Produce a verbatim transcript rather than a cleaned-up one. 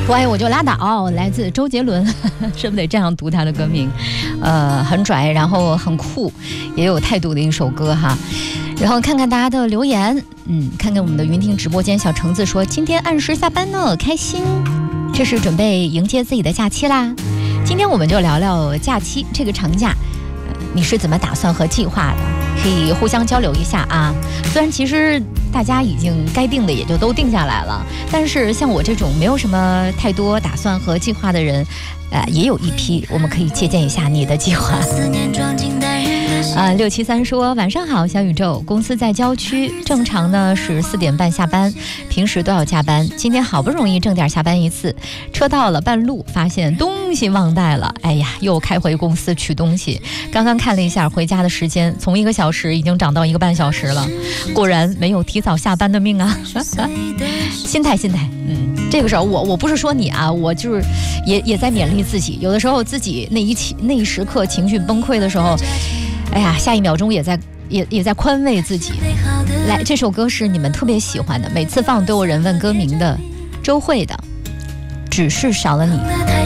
不爱我就拉倒，来自周杰伦，是不是得这样读他的歌名？呃，很拽，然后很酷，也有态度的一首歌哈。然后看看大家的留言，嗯，看看我们的云听直播间，小橙子说今天按时下班呢，开心。这是准备迎接自己的假期啦。今天我们就聊聊假期这个长假，呃、你是怎么打算和计划的？可以互相交流一下啊。虽然其实大家已经该定的也就都定下来了，但是像我这种没有什么太多打算和计划的人，呃，也有一批，我们可以借鉴一下你的计划。啊，六七三说晚上好，小宇宙，公司在郊区，正常呢是四点半下班，平时都要加班。今天好不容易正点下班一次，车到了半路发现东西忘带了，哎呀，又开回公司取东西。刚刚看了一下回家的时间，从一个小时已经涨到一个半小时了，果然没有提早下班的命啊！心态，心态，嗯，这个时候我我不是说你啊，我就是也也在勉励自己，有的时候自己那一起那一时刻情绪崩溃的时候。哎呀，下一秒钟也在也也在宽慰自己。来，这首歌是你们特别喜欢的，每次放都有人问歌名的，周蕙的《只是少了你》。